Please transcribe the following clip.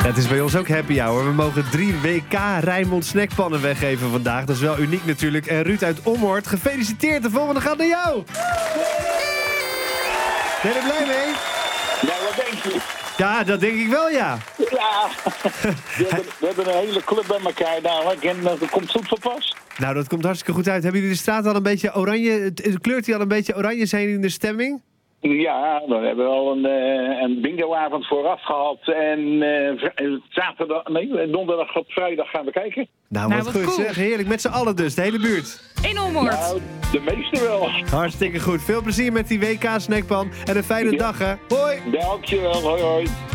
Het is bij ons ook happy hour. We mogen 3 WK Rijnmond snackpannen weggeven vandaag. Dat is wel uniek natuurlijk. En Ruud uit Ommoord, gefeliciteerd. De volgende gaat naar jou. Ben je er blij mee? Ja, wat denk je? Ja, dat denk ik wel, ja. Ja, we hebben een hele club bij elkaar dadelijk en dat komt goed van pas. Nou, dat komt hartstikke goed uit. Hebben jullie de straat al een beetje oranje? Kleurt hij al een beetje oranje? Zijn jullie in de stemming? Ja, dan hebben we al een bingoavond vooraf gehad en donderdag op vrijdag gaan we kijken. Nou, wat goed cool. zeg. Heerlijk. Met z'n allen dus, de hele buurt. In Ommoord. Nou, de meeste wel. Hartstikke goed. Veel plezier met die WK snackpan en een fijne dag, hè. Hoi! Dankjewel, hoi hoi.